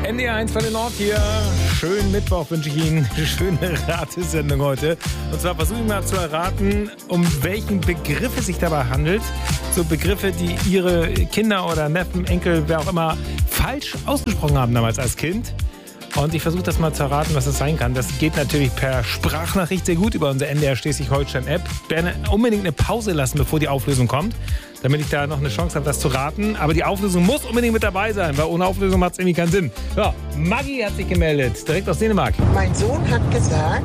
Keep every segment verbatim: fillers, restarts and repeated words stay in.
N D R eins von den Nord hier. Schönen Mittwoch wünsche ich Ihnen. Eine schöne Ratesendung heute. Und zwar versuche ich mal zu erraten, um welchen Begriff es sich dabei handelt. So Begriffe, die Ihre Kinder oder Neffen, Enkel, wer auch immer, falsch ausgesprochen haben damals als Kind. Und ich versuche das mal zu erraten, was das sein kann. Das geht natürlich per Sprachnachricht sehr gut über unsere N D R Schleswig-Holstein-App. Ich werde unbedingt eine Pause lassen, bevor die Auflösung kommt, damit ich da noch eine Chance habe, das zu raten. Aber die Auflösung muss unbedingt mit dabei sein, weil ohne Auflösung macht es irgendwie keinen Sinn. Ja, Maggie hat sich gemeldet, direkt aus Dänemark. Mein Sohn hat gesagt,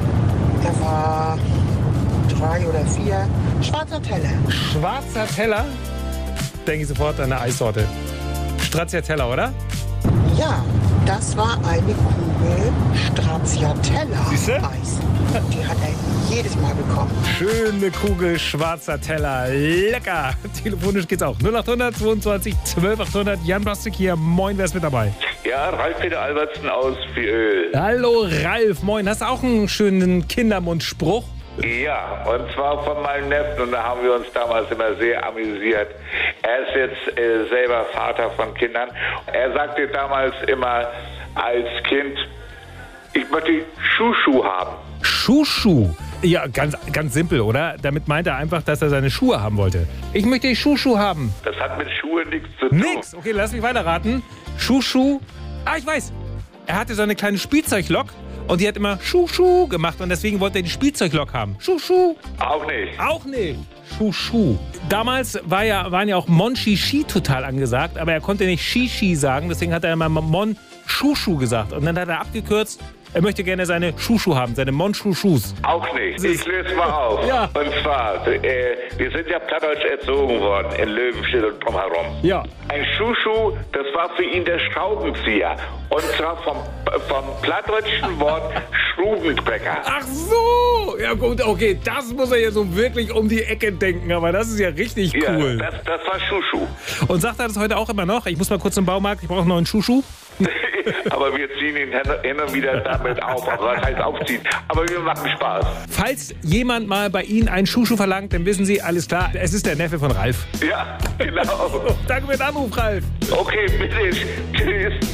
er war drei oder vier, schwarzer Teller. Schwarzer Teller? Denke ich sofort an eine Eissorte. Stracciatella, oder? Ja, das war eine Kugel Stracciatella Eis. Die hat er jedes Mal bekommen. Schöne Kugel schwarzer Teller. Lecker. Telefonisch geht's auch. null acht hundert zweiundzwanzig zwölf achthundert. Jan Bastik hier. Moin, wer ist mit dabei? Ja, Ralf-Peter Albertsen aus Viöl. Hallo Ralf, moin. Hast du auch einen schönen Kindermundspruch? Ja, und zwar von meinem Neffen, und da haben wir uns damals immer sehr amüsiert. Er ist jetzt äh, selber Vater von Kindern. Er sagte damals immer als Kind, ich möchte Schuhschuh haben. Schuhschuh? Ja, ganz, ganz simpel, oder? Damit meint er einfach, dass er seine Schuhe haben wollte. Ich möchte Schuhschuh haben. Das hat mit Schuhe nichts zu tun. Nix? Okay, lass mich weiterraten. Schuhschuh. Ah, ich weiß. Er hatte so eine kleine Spielzeuglok. Und die hat immer Schuh-Schuh gemacht und deswegen wollte er die Spielzeuglok haben. Schuh-Schuh. Auch nicht. Auch nicht. Schuh-Schuh. Damals war ja, waren ja auch Mon-Chi-Chi total angesagt, aber er konnte nicht Shi-Shi sagen, deswegen hat er immer Mon-Schuh-Schuh gesagt. Und dann hat er abgekürzt, er möchte gerne seine Schuh-Schuh haben, seine Mon-Schuh-Schuhs. Auch nicht. Ich löse mal auf. Ja. Und zwar, äh, wir sind ja plattdeutsch erzogen worden in Löwenstedt und drumherum. Ja. Ein Schuhschuh, das war für ihn der Schraubenzieher. Und zwar vom, vom plattdeutschen Wort Schrubentrecker. Ach so. Ja gut, okay, das muss er ja so wirklich um die Ecke denken, aber das ist ja richtig cool. Ja, das, das war Schuhschuh. Und sagt er das heute auch immer noch? Ich muss mal kurz zum Baumarkt, ich brauche einen neuen Schuhschuh. Aber wir ziehen ihn hin und wieder damit auf. Also was heißt aufziehen? Aber wir machen Spaß. Falls jemand mal bei Ihnen einen Schuhschuh verlangt, dann wissen Sie, alles klar, es ist der Neffe von Ralf. Ja, genau. Danke für den Anruf, Ralf. Okay, bitte. Tschüss.